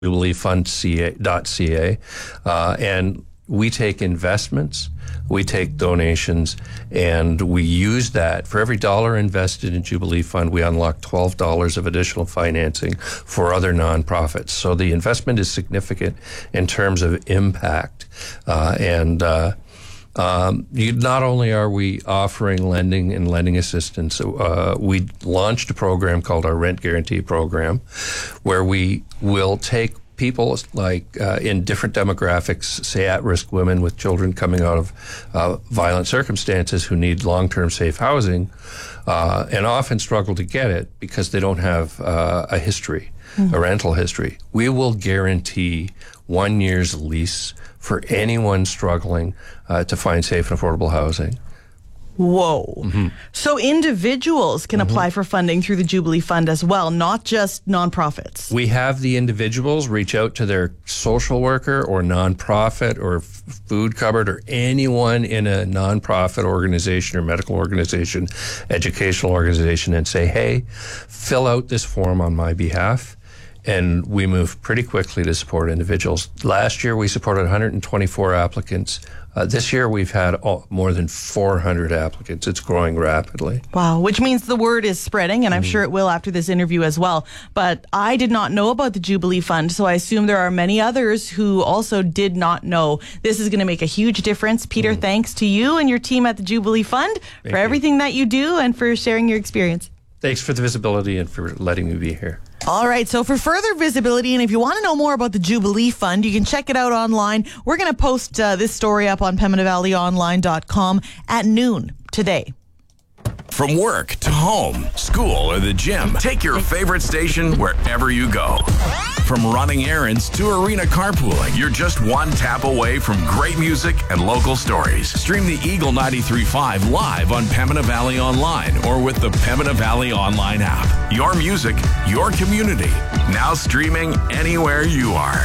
jubileefund.ca, and we take investments, we take donations, and we use that. For every dollar invested in Jubilee Fund, we unlock $12 of additional financing for other nonprofits. So the investment is significant in terms of impact. Not only are we offering lending and lending assistance, we launched a program called our Rent Guarantee Program, where we will take people like in different demographics, say at-risk women with children coming out of violent circumstances who need long-term safe housing and often struggle to get it because they don't have a history, a rental history. We will guarantee 1 year's lease for anyone struggling to find safe and affordable housing. Whoa. Mm-hmm. So individuals can apply for funding through the Jubilee Fund as well, not just nonprofits. We have the individuals reach out to their social worker or nonprofit or food cupboard or anyone in a nonprofit organization or medical organization, educational organization, and say, hey, fill out this form on my behalf. And we move pretty quickly to support individuals. Last year, we supported 124 applicants. This year, we've had more than 400 applicants. It's growing rapidly. Wow, which means the word is spreading, and I'm sure it will after this interview as well. But I did not know about the Jubilee Fund, so I assume there are many others who also did not know. This is going to make a huge difference. Peter, thanks to you and your team at the Jubilee Fund for everything that you do and for sharing your experience. Thanks for the visibility and for letting me be here. All right, so for further visibility, and if you want to know more about the Jubilee Fund, you can check it out online. We're going to post this story up on PembinaValleyOnline.com at noon today. From work to home, school, or the gym, take your favorite station wherever you go. From running errands to arena carpooling, you're just one tap away from great music and local stories. Stream the Eagle 93.5 live on Pembina Valley Online or with the Pembina Valley Online app. Your music, your community. Now streaming anywhere you are.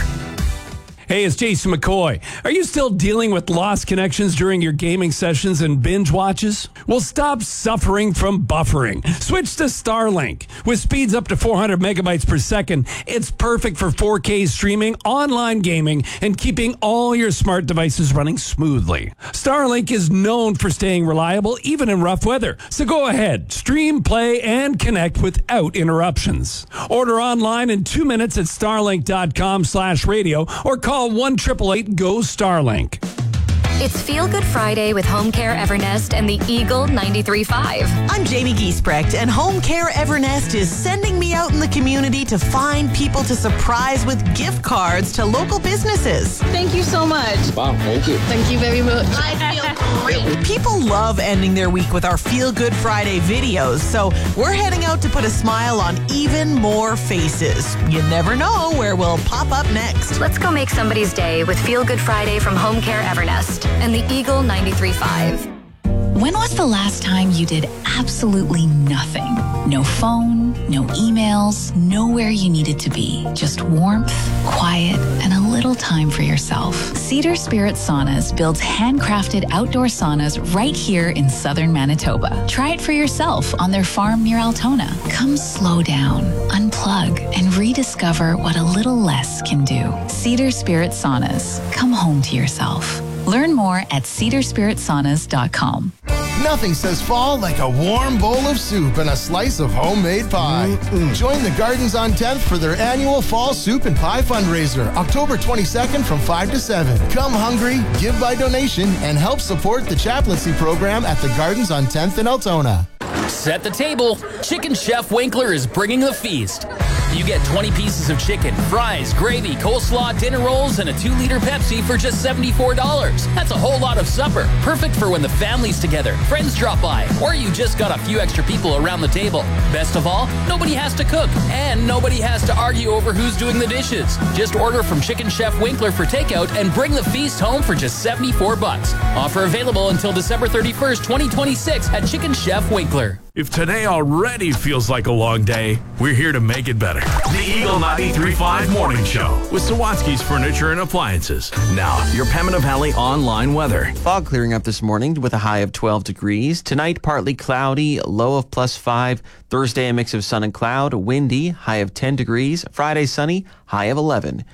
Hey, it's Jason McCoy. Are you still dealing with lost connections during your gaming sessions and binge watches? Well, stop suffering from buffering. Switch to Starlink. With speeds up to 400 megabytes per second, it's perfect for 4K streaming, online gaming, and keeping all your smart devices running smoothly. Starlink is known for staying reliable even in rough weather. So go ahead, stream, play, and connect without interruptions. Order online in 2 minutes at starlink.com/radio or call 1-888-GO-STARLINK. It's Feel Good Friday with Home Care Evernest and the Eagle 93.5. I'm Jamie Giesbrecht, and Home Care Evernest is sending me out in the community to find people to surprise with gift cards to local businesses. Thank you so much. Wow, thank you. Thank you very much. I feel great. People love ending their week with our Feel Good Friday videos, so we're heading out to put a smile on even more faces. You never know where we'll pop up next. Let's go make somebody's day with Feel Good Friday from Home Care Evernest and the Eagle 93.5. When was the last time you did absolutely nothing? No phone, no emails, nowhere you needed to be. Just warmth, quiet, and a little time for yourself. Cedar Spirit Saunas builds handcrafted outdoor saunas right here in southern Manitoba. Try it for yourself on their farm near Altona. Come slow down, unplug, and rediscover what a little less can do. Cedar Spirit Saunas. Come home to yourself. Learn more at cedarspiritsaunas.com. Nothing says fall like a warm bowl of soup and a slice of homemade pie. Join the Gardens on 10th for their annual Fall Soup and Pie fundraiser, October 22nd from 5 to 7. Come hungry, give by donation, and help support the chaplaincy program at the Gardens on 10th in Altona. Set the table. Chicken Chef Winkler is bringing the feast. You get 20 pieces of chicken, fries, gravy, coleslaw, dinner rolls, and a 2-liter Pepsi for just $74. That's a whole lot of supper. Perfect for when the family's together, friends drop by, or you just got a few extra people around the table. Best of all, nobody has to cook, and nobody has to argue over who's doing the dishes. Just order from Chicken Chef Winkler for takeout and bring the feast home for just $74. Offer available until December 31st, 2026 at Chicken Chef Winkler. weather. If today already feels like a long day, we're here to make it better. The Eagle 93.5 Morning Show with Sawatsky's Furniture and Appliances. Now, your Pembina Valley online weather. Fog clearing up this morning with a high of 12 degrees. Tonight, partly cloudy, low of +5. Thursday, a mix of sun and cloud, windy, high of 10 degrees. Friday, sunny, high of 11.